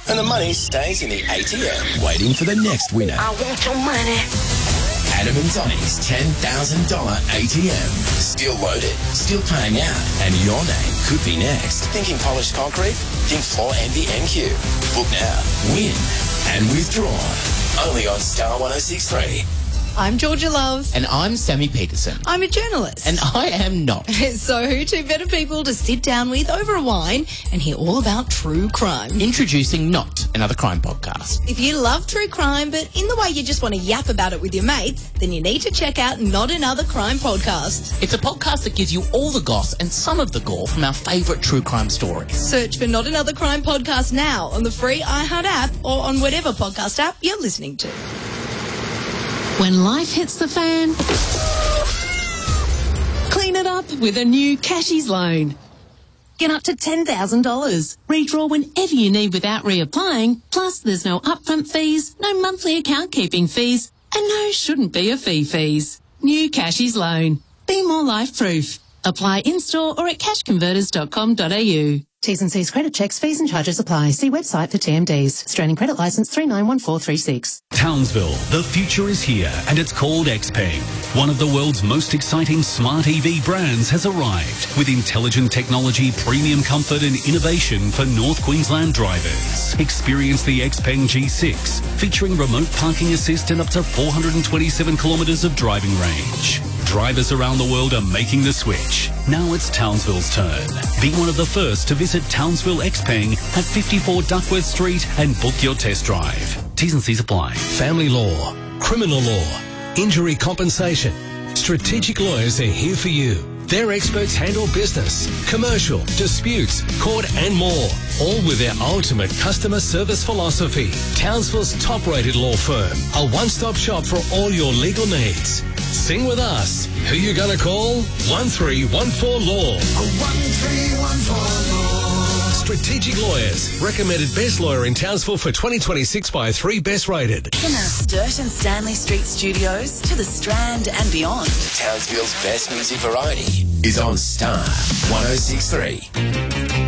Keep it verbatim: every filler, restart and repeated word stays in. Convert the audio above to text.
and the money stays in the A T M, waiting for the next winner. I want your money. Adam and Donny's ten thousand dollars A T M. Still loaded, still paying out, and your name could be next. Thinking polished concrete? Think Floor Envy M Q. Book now, win, and withdraw. Only on Star one oh six point three. I'm Georgia Love. And I'm Sammy Peterson. I'm a journalist. And I am not. So who two better people to sit down with over a wine and hear all about true crime? Introducing Not Another Crime Podcast. If you love true crime, but in the way you just want to yap about it with your mates, then you need to check out Not Another Crime Podcast. It's a podcast that gives you all the goss and some of the gore from our favourite true crime stories. Search for Not Another Crime Podcast now on the free iHeart app or on whatever podcast app you're listening to. When life hits the fan, clean it up with a new Cashies loan. Get up to ten thousand dollars. Redraw whenever you need without reapplying. Plus, there's no upfront fees, no monthly account keeping fees, and no shouldn't be a fee fees. New Cashies loan. Be more life-proof. Apply in-store or at cash converters dot com dot a u. T's and C's credit checks, fees and charges apply. See website for T M Ds. Australian credit licence three nine one four three six. Townsville, the future is here and it's called XPeng. One of the world's most exciting smart E V brands has arrived with intelligent technology, premium comfort and innovation for North Queensland drivers. Experience the XPeng G six, featuring remote parking assist and up to four hundred twenty-seven kilometres of driving range. Drivers around the world are making the switch. Now it's Townsville's turn. Be one of the first to visit Townsville XPeng at fifty-four Duckworth Street and book your test drive. T's and C's apply. Family law, criminal law, injury compensation. Strategic Lawyers are here for you. Their experts handle business, commercial, disputes, court and more. All with their ultimate customer service philosophy. Townsville's top-rated law firm. A one-stop shop for all your legal needs. Sing with us. Who you gonna call? one three one four law. one three one four law. Strategic Lawyers. Recommended best lawyer in Townsville for twenty twenty-six by three best rated. From our Sturt and Stanley Street studios to the Strand and beyond. Townsville's best music variety is on Star one oh six point three.